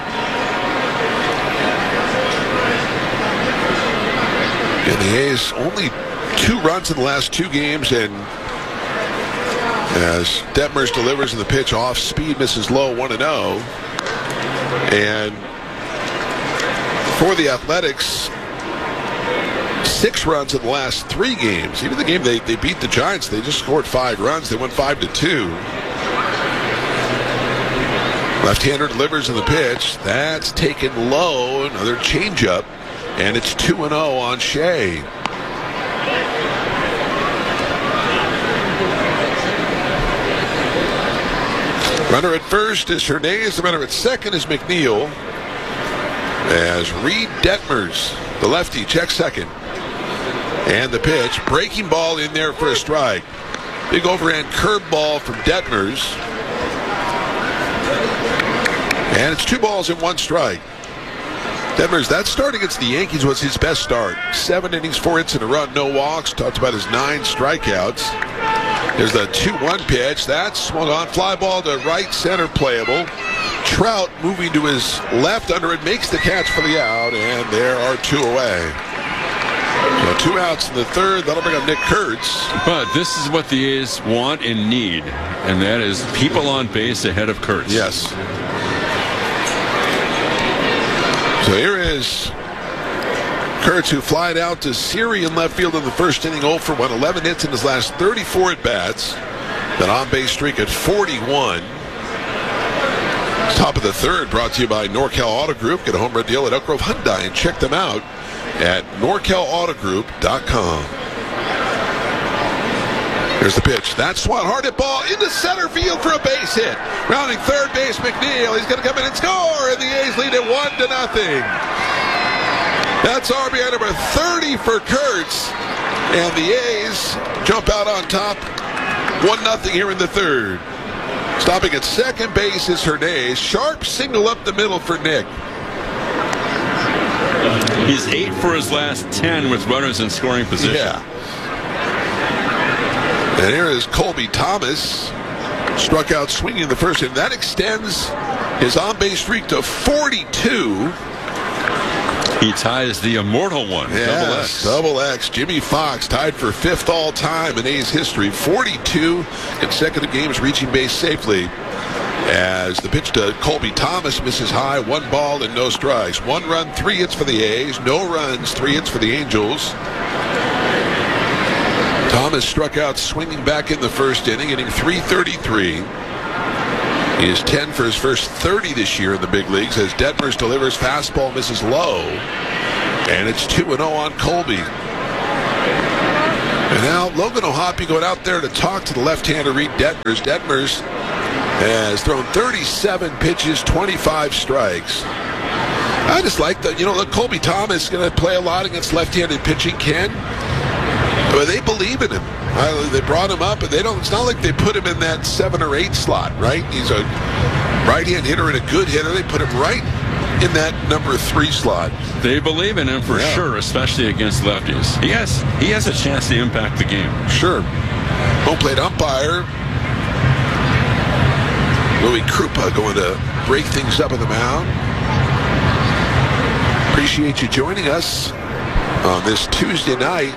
And the A's only 2 runs in the last 2 games, and as Detmers delivers in the pitch off speed, misses low, 1-0. And for the Athletics, 6 runs in the last 3 games. Even the game they beat the Giants, they just scored 5 runs. They won 5-2. Left-hander delivers in the pitch. That's taken low. Another changeup. And it's 2-0 on Shea. Runner at first is Hernandez. The runner at second is McNeil. As Reed Detmers, the lefty, checks second. And the pitch, breaking ball in there for a strike. Big overhand curveball from Detmers. And it's 2 balls and 1 strike. Detmers, that start against the Yankees was his best start. 7 innings, 4 hits in a run, no walks. Talked about his 9 strikeouts. There's the 2-1 pitch. That's swung on. Fly ball to right center, playable. Trout moving to his left under it, makes the catch for the out, and there are 2 away. So 2 outs in the 3rd. That'll bring up Nick Kurtz. But this is what the A's want and need, and that is people on base ahead of Kurtz. Yes. So here is Kurtz, who flied out to Siri in left field in the first inning, 0 for 1, 11 hits in his last 34 at-bats. That on-base streak at 41. Top of the 3rd, brought to you by Norcal Auto Group. Get a home run deal at Elk Grove Hyundai and check them out at NorCalAutoGroup.com. Here's the pitch. That swat hard hit ball into center field for a base hit. Rounding third base, McNeil. He's going to come in and score, and the A's lead it 1-0. That's RBI number 30 for Kurtz, and the A's jump out on top 1-0 here in the 3rd. Stopping at second base is Hernandez. Sharp single up the middle for Nick. He's 8 for his last 10 with runners in scoring position. Yeah. And here is Colby Thomas. Struck out swinging in the first inning. That extends his on-base streak to 42. He ties the immortal one. Yes, double X. Jimmy Fox tied for 5th all-time in A's history. 42 consecutive games reaching base safely. As the pitch to Colby Thomas misses high, 1 ball and no strikes. 1 run, 3 hits for the A's. No runs, 3 hits for the Angels. Thomas struck out swinging back in the first inning, hitting .333. He is 10 for his first 30 this year in the big leagues as Detmers delivers fastball, misses low. And it's 2-0 on Colby. And now Logan O'Hoppe going out there to talk to the left-hander Reed Detmers. Detmers has thrown 37 pitches, 25 strikes. I just like that. Look, Colby Thomas is going to play a lot against left-handed pitching, Ken. But they believe in him. They brought him up, and it's not like they put him in that 7 or 8 slot, right? He's a right-hand hitter and a good hitter. They put him right in that number 3 slot. They believe in him for sure, especially against lefties. He has a chance to impact the game. Sure. Home plate umpire Louis Krupa going to break things up on the mound. Appreciate you joining us on this Tuesday night.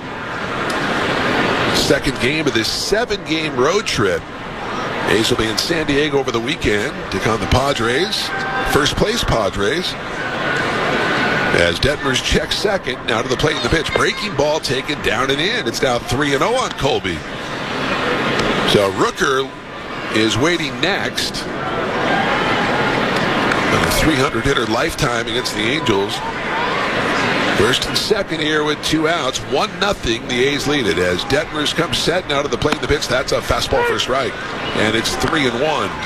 Second game of this 7-game road trip. A's will be in San Diego over the weekend. Take on the Padres. First place Padres. As Detmers checks second. Now to the plate in the pitch. Breaking ball taken down and in. It's now 3-0 on Colby. So Rooker is waiting next. And a 300-hitter lifetime against the Angels. First and second here with 2 outs. 1-0 the A's lead it as Detmers comes set now to the plate in the pitch. That's a fastball for a strike. And it's 3-1.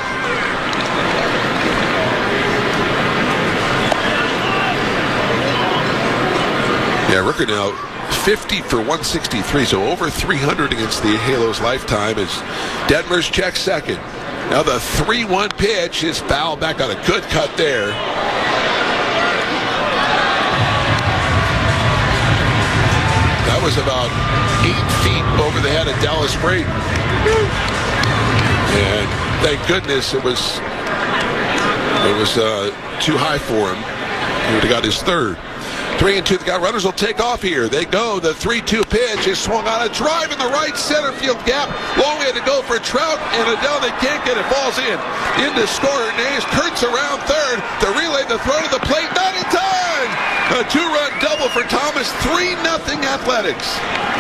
Yeah, Rooker now 50 for 163, so over 300 against the Halos lifetime as Detmers checks second. Now the 3-1 pitch is foul back on a good cut there. That was about 8 feet over the head of Dallas Brayton. And thank goodness it was too high for him. He would have got his 3rd. 3-2, the runners will take off here. They go. The 3-2 pitch is swung on a drive in the right center field gap. Long way to go for Trout, and Adele, they can't get it. Falls in. Into scorer Nays. Kurtz around third. The relay, the throw to the plate. Not in time. A 2-run double for Thomas. 3-0 Athletics.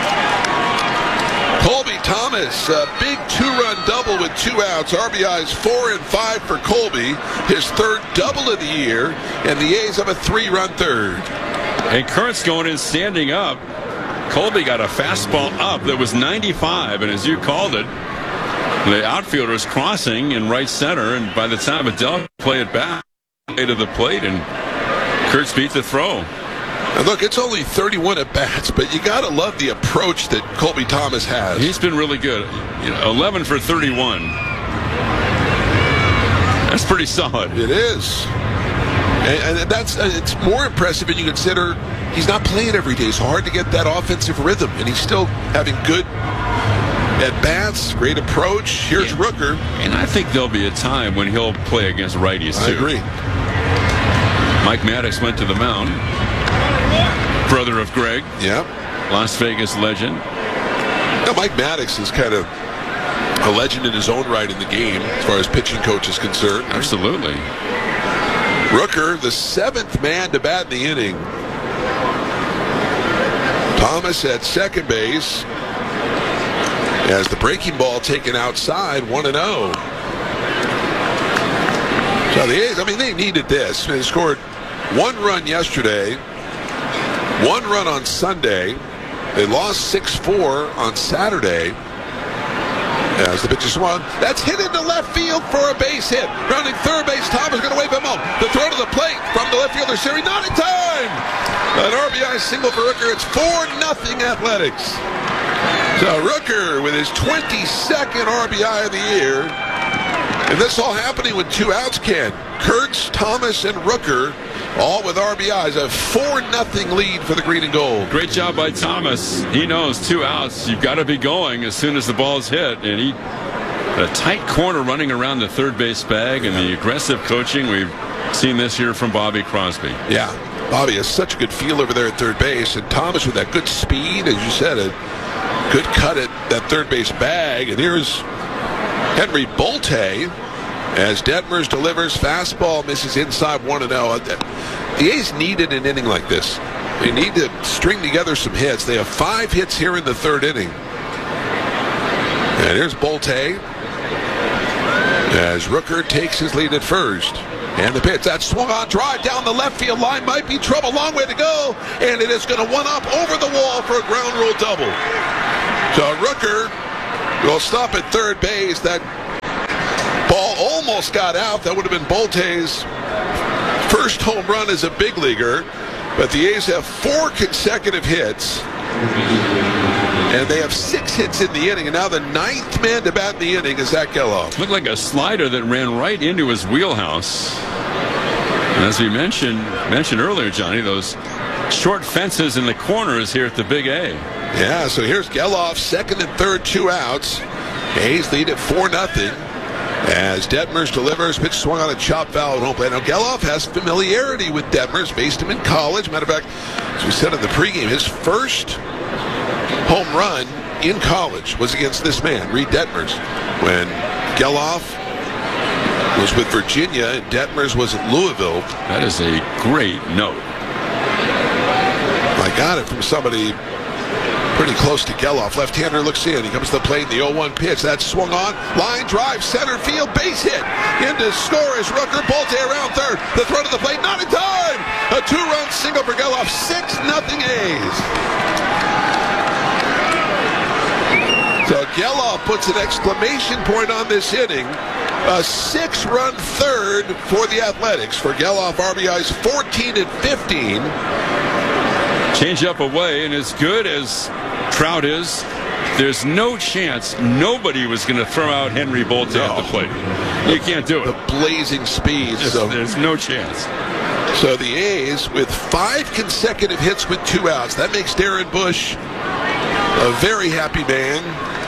Colby Thomas, a big 2-run double with 2 outs. RBIs 4 and 5 for Colby. His 3rd double of the year. And the A's have a 3-run 3rd. And Kurtz going in standing up. Colby got a fastball up that was 95, and as you called it, the outfielder is crossing in right center, and by the time Adele played it back to the plate, and Kurtz beat the throw. And look, it's only 31 at-bats, but you got to love the approach that Colby Thomas has. He's been really good. 11 for 31. That's pretty solid. It is. And it's more impressive when you consider he's not playing every day. It's hard to get that offensive rhythm, and he's still having good at-bats, great approach. Here's Rooker. And I think there'll be a time when he'll play against righties, too. I agree. Mike Maddox went to the mound. Brother of Greg. Yep. Las Vegas legend. Now, Mike Maddox is kind of a legend in his own right in the game as far as pitching coach is concerned. Absolutely. Rooker, the 7th man to bat in the inning. Thomas at second base as the breaking ball taken outside, 1-0. So the A's, they needed this. They scored 1 run yesterday, 1 run on Sunday. They lost 6-4 on Saturday. As the pitch is swung, that's hit into left field for a base hit. Rounding third base, Thomas going to wave him home. The throw to the plate from the left fielder, Siri, not in time. An RBI single for Rooker. It's 4-0 Athletics. So Rooker with his 22nd RBI of the year. And this all happening with 2 outs, Ken. Kurtz, Thomas, and Rooker all with RBIs. A 4-0 lead for the green and gold. Great job by Thomas. He knows 2 outs. You've got to be going as soon as the ball's hit. And he a tight corner running around the third base bag, and the aggressive coaching we've seen this year from Bobby Crosby. Yeah, Bobby has such a good feel over there at third base, and Thomas with that good speed, as you said, a good cut at that third base bag. And here's Henry Bolte as Detmers delivers. Fastball misses inside 1-0. The A's needed an inning like this. They need to string together some hits. They have 5 hits here in the third inning. And here's Bolte as Rooker takes his lead at first. And the pitch, that swung on drive down the left field line, might be trouble, long way to go, and it is going to one up over the wall for a ground rule double. So Rooker will stop at third base. That ball almost got out. That would have been Bolte's first home run as a big leaguer, but the A's have 4 consecutive hits. And they have 6 hits in the inning, and now the 9th man to bat in the inning is Zach Gelof. Looked like a slider that ran right into his wheelhouse. And as we mentioned earlier, Johnny, those short fences in the corners here at the Big A. Yeah, so here's Gelof, second and third, 2 outs. A's lead at 4-0. As Detmers delivers, pitch swung on a chop foul at home plate. Now Gelof has familiarity with Detmers, faced him in college. Matter of fact, as we said in the pregame, his first home run in college was against this man, Reed Detmers, when Gelof was with Virginia and Detmers was at Louisville. That is a great note. I got it from somebody pretty close to Gelof. Left-hander looks in. He comes to the plate in the 0-1 pitch. That's swung on. Line drive, center field, base hit. In to score is Rooker. Bolte around third. The throw to the plate, not in time. A 2-run single for Gelof. 6-0 A's. So Gelof puts an exclamation point on this inning. A 6-run third for the Athletics. For Gelof, RBIs 14 and 15. Change up away, and as good as Trout is, there's no chance nobody was going to throw out Henry Bolte at the plate. You can't do it. The blazing speed. There's no chance. So the A's with 5 consecutive hits with 2 outs. That makes Darren Bush a very happy man.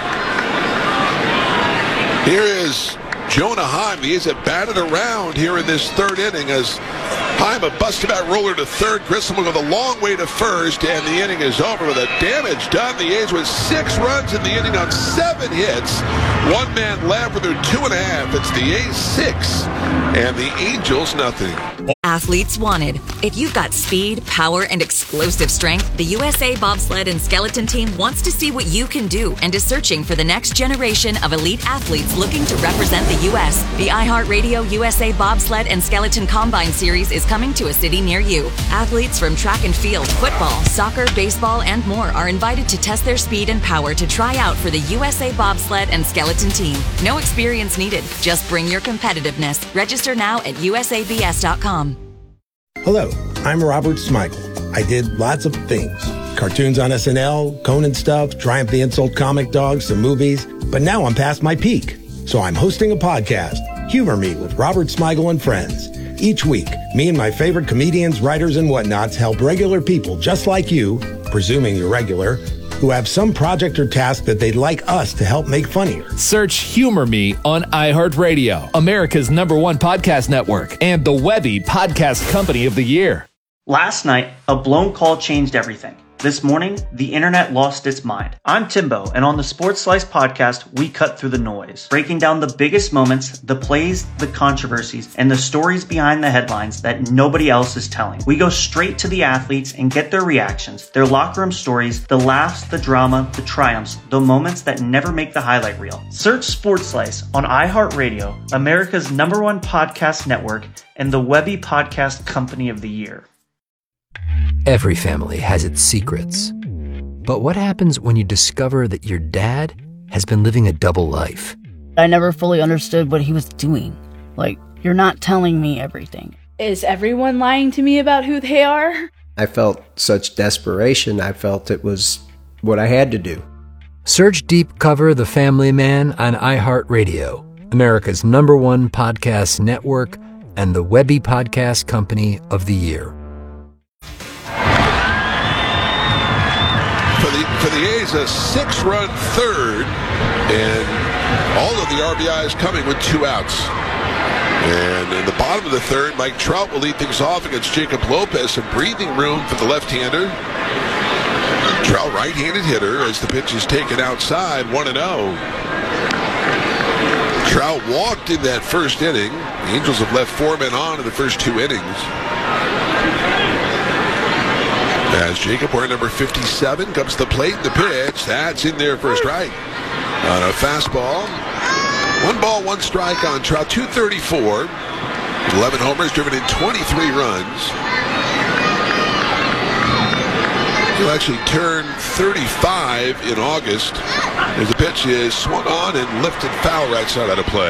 Here is Jonah Heim. The A's have batted around here in this third inning as Heim a bust-about roller to third. Grissom will go the long way to first, and the inning is over with a damage done. The A's with 6 runs in the inning on 7 hits. 1 man left with their 2.5. It's the A's 6 and the Angels nothing. Athletes wanted. If you've got speed, power, and explosive strength, the USA Bobsled and Skeleton Team wants to see what you can do and is searching for the next generation of elite athletes looking to represent the U.S. The iHeartRadio USA Bobsled and Skeleton Combine Series is coming to a city near you. Athletes from track and field, football, soccer, baseball, and more are invited to test their speed and power to try out for the USA Bobsled and Skeleton Team. No experience needed. Just bring your competitiveness. Register now at usabs.com. Hello, I'm Robert Smigel. I did lots of things. Cartoons on SNL, Conan stuff, Triumph the Insult comic dog, some movies. But now I'm past my peak. So I'm hosting a podcast, Humor Me with Robert Smigel and Friends. Each week, me and my favorite comedians, writers, and whatnots help regular people just like you, presuming you're regular, who have some project or task that they'd like us to help make funnier. Search Humor Me on iHeartRadio, America's #1 podcast network, and the Webby Podcast Company of the Year. Last night, a blown call changed everything. This morning, the internet lost its mind. I'm Timbo, and on the Sports Slice podcast, we cut through the noise, breaking down the biggest moments, the plays, the controversies, and the stories behind the headlines that nobody else is telling. We go straight to the athletes and get their reactions, their locker room stories, the laughs, the drama, the triumphs, the moments that never make the highlight reel. Search Sports Slice on iHeartRadio, America's #1 podcast network, and the Webby Podcast Company of the Year. Every family has its secrets. But what happens when you discover that your dad has been living a double life? I never fully understood what he was doing. Like, you're not telling me everything. Is everyone lying to me about who they are? I felt such desperation. I felt it was what I had to do. Search Deep Cover The Family Man on iHeartRadio, America's #1 podcast network, and the Webby Podcast Company of the Year. For the A's, a 6-run third, and all of the RBIs coming with 2 outs. And in the bottom of the third, Mike Trout will lead things off against Jacob Lopez. Some breathing room for the left-hander. Trout, right-handed hitter, as the pitch is taken outside, 1-0. Trout walked in that first inning. The Angels have left 4 men on in the first 2 innings. As Jacob, wearing number 57, comes to the plate. The pitch, that's in there for a strike. On a fastball. 1 ball, 1 strike on Trout. 234. 11 homers, driven in 23 runs. He'll actually turn 35 in August. As the pitch is swung on and lifted foul right side out of play.